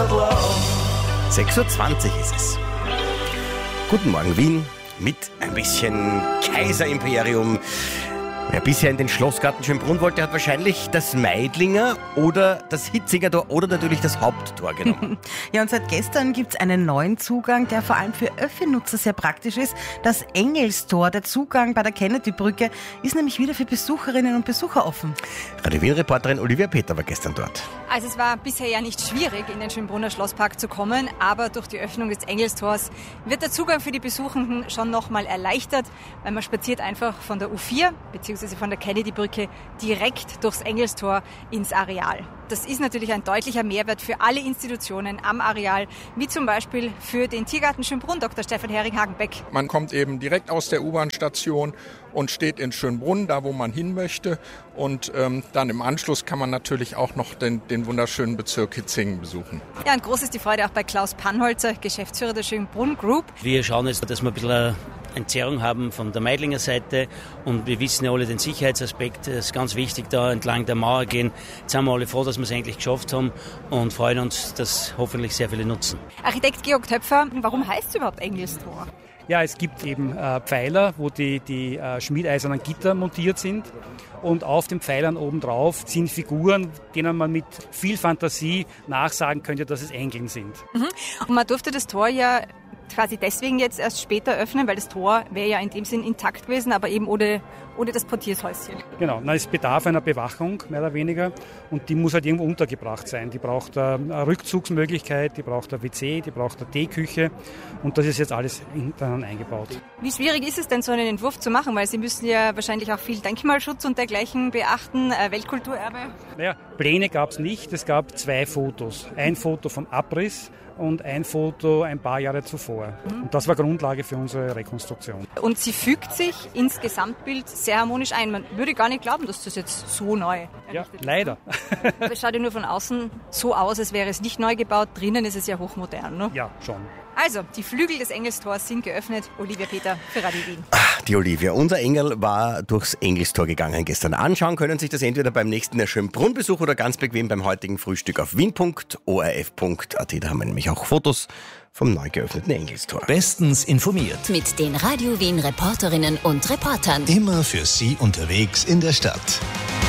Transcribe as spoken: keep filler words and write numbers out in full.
sechs Uhr zwanzig ist es. Guten Morgen Wien mit ein bisschen Kaiserimperium. Wer bisher in den Schlossgarten Schönbrunn wollte, hat wahrscheinlich das Meidlinger oder das Hitzinger Tor oder natürlich das Haupttor genommen. Ja, und seit gestern gibt es einen neuen Zugang, der vor allem für Öffi-Nutzer sehr praktisch ist. Das Engelstor, der Zugang bei der Kennedy-Brücke, ist nämlich wieder für Besucherinnen und Besucher offen. Radio Wien-Reporterin Olivia Peter war gestern dort. Also es war bisher ja nicht schwierig, in den Schönbrunner Schlosspark zu kommen, aber durch die Öffnung des Engelstors wird der Zugang für die Besuchenden schon nochmal erleichtert, weil man spaziert einfach von der U vier bzw. von der Kennedy-Brücke direkt durchs Engelstor ins Areal. Das ist natürlich ein deutlicher Mehrwert für alle Institutionen am Areal, wie zum Beispiel für den Tiergarten Schönbrunn, Doktor Stefan Hering-Hagenbeck. Man kommt eben direkt aus der U-Bahn-Station und steht in Schönbrunn, da wo man hin möchte. Und ähm, dann im Anschluss kann man natürlich auch noch den, den wunderschönen Bezirk Hitzingen besuchen. Ja, und groß ist die Freude auch bei Klaus Pannholzer, Geschäftsführer der Schönbrunn Group. Wir schauen jetzt, dass wir ein bisschen eine Zerrung haben von der Meidlinger Seite und wir wissen ja alle den Sicherheitsaspekt. Es ist ganz wichtig, da entlang der Mauer gehen. Jetzt sind wir alle froh, dass wir es endlich geschafft haben und freuen uns, dass hoffentlich sehr viele nutzen. Architekt Georg Töpfer, warum heißt es überhaupt Engelstor? Ja, es gibt eben äh, Pfeiler, wo die, die äh, schmiedeisernen Gitter montiert sind. Und auf den Pfeilern obendrauf sind Figuren, denen man mit viel Fantasie nachsagen könnte, dass es Engeln sind. Mhm. Und man durfte das Tor ja quasi deswegen jetzt erst später öffnen, weil das Tor wäre ja in dem Sinn intakt gewesen, aber eben ohne, ohne das Portiershäuschen. Genau, na, es bedarf einer Bewachung, mehr oder weniger, und die muss halt irgendwo untergebracht sein. Die braucht äh, eine Rückzugsmöglichkeit, die braucht ein W C, die braucht eine Teeküche und das ist jetzt alles hintereinander eingebaut. Wie schwierig ist es denn, so einen Entwurf zu machen? Weil Sie müssen ja wahrscheinlich auch viel Denkmalschutz und dergleichen beachten, äh, Weltkulturerbe. Naja, Pläne gab es nicht, es gab zwei Fotos. Ein Foto vom Abriss und ein Foto ein paar Jahre zuvor. Mhm. Und das war Grundlage für unsere Rekonstruktion. Und sie fügt sich ins Gesamtbild sehr harmonisch ein. Man würde gar nicht glauben, dass das jetzt so neu Ja, leider. Aber es schaut ja nur von außen so aus, als wäre es nicht neu gebaut. Drinnen ist es ja hochmodern, ne? Ja, schon. Also, die Flügel des Engelstors sind geöffnet. Olivia Peter für Radio Wien. Ach, die Olivia, unser Engel war durchs Engelstor gegangen gestern. Anschauen können sich das entweder beim nächsten Schönbrunn-Besuch oder ganz bequem beim heutigen Frühstück auf wien punkt o r f punkt a t. Da haben wir nämlich auch Fotos vom neu geöffneten Engelstor. Bestens informiert. Mit den Radio Wien Reporterinnen und Reportern. Immer für Sie unterwegs in der Stadt.